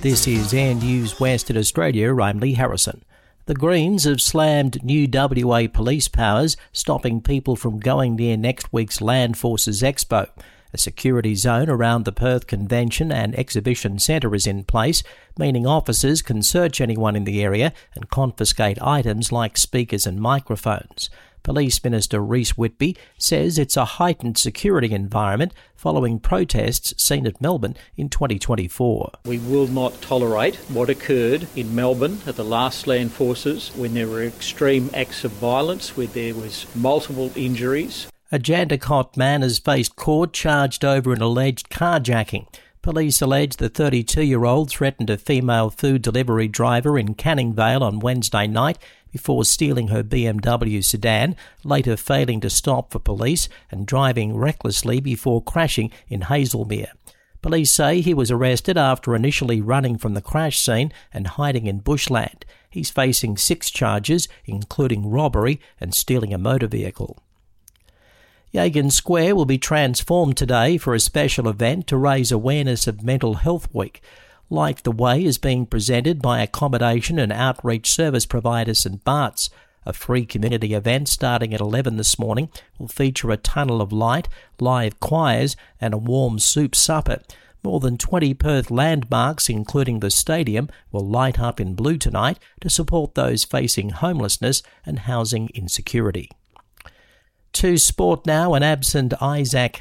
This is Air News Western Australia. I'm Lee Harrison. The Greens have slammed new WA police powers, stopping people from going near next week's Land Forces Expo. A security zone around the Perth Convention and Exhibition Centre is in place, meaning officers can search anyone in the area and confiscate items like speakers and microphones. Police Minister Rhys Whitby says it's a heightened security environment following protests seen at Melbourne in 2024. We will not tolerate what occurred in Melbourne at the last Land Forces when there were extreme acts of violence, where there was multiple injuries. A Jandakot man has faced court charged over an alleged carjacking. Police allege the 32-year-old threatened a female food delivery driver in Canning Vale on Wednesday night before stealing her BMW sedan, later failing to stop for police and driving recklessly before crashing in Hazelmere. Police say he was arrested after initially running from the crash scene and hiding in bushland. He's facing 6 charges, including robbery and stealing a motor vehicle. Yagan Square will be transformed today for a special event to raise awareness of Mental Health Week. Light the Way is being presented by accommodation and outreach service provider St Bart's. A free community event starting at 11 this morning will feature a tunnel of light, live choirs and a warm soup supper. More than 20 Perth landmarks, including the stadium, will light up in blue tonight to support those facing homelessness and housing insecurity. To sport now, and absent Isaac